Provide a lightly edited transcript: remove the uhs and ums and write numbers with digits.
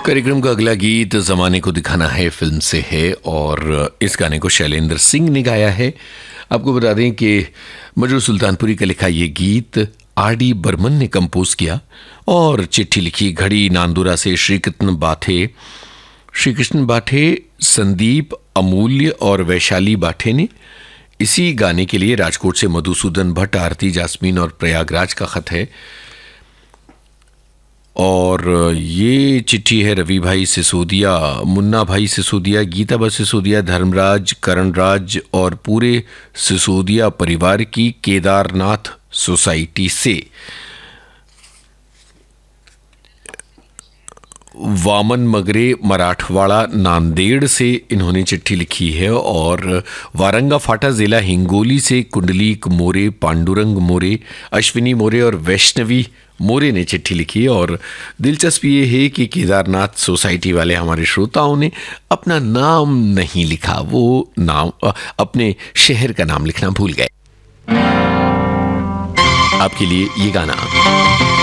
कार्यक्रम का अगला गीत जमाने को दिखाना है फिल्म से है और इस गाने को शैलेंद्र सिंह ने गाया है। आपको बता दें कि मजरू सुल्तानपुरी का लिखा ये गीत आर.डी. बर्मन ने कंपोज किया और चिट्ठी लिखी घड़ी नांदुरा से श्रीकृष्ण बाठे, संदीप, अमूल्य और वैशाली बाठे ने। इसी गाने के लिए राजकोट से मधुसूदन भट्ट, आरती जास्मीन और प्रयागराज का खत है। और ये चिट्ठी है रवि भाई सिसोदिया, मुन्ना भाई सिसोदिया, गीताबा सिसोदिया, धर्मराज, करणराज और पूरे सिसोदिया परिवार की केदारनाथ सोसाइटी से। वामन मगरे मराठवाड़ा नांदेड़ से इन्होंने चिट्ठी लिखी है और वारंगा फाटा जिला हिंगोली से कुंडलीक मोरे, पांडुरंग मोरे, अश्विनी मोरे और वैष्णवी मोरे ने चिट्ठी लिखी। और दिलचस्प ये है कि केदारनाथ सोसाइटी वाले हमारे श्रोताओं ने अपना नाम नहीं लिखा, वो नाम अपने शहर का नाम लिखना भूल गए। आपके लिए ये गाना